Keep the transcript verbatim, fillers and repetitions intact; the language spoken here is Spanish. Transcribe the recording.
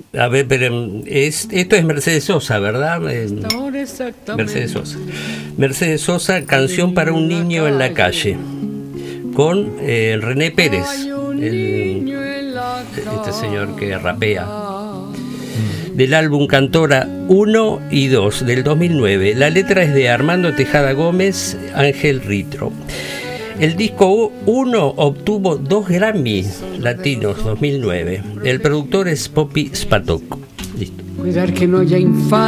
A ver, pero es, esto es Mercedes Sosa, ¿verdad? Mercedes Sosa. Mercedes Sosa, Canción para un niño en la calle, con eh, René Pérez, el, este señor que rapea, del álbum Cantora uno y dos del dos mil nueve. La letra es de Armando Tejada Gómez, Ángel Ritro. El disco uno obtuvo dos Grammy latinos dos mil nueve. El productor es Poppy Spatok. Listo. Cuidar que no haya infancia.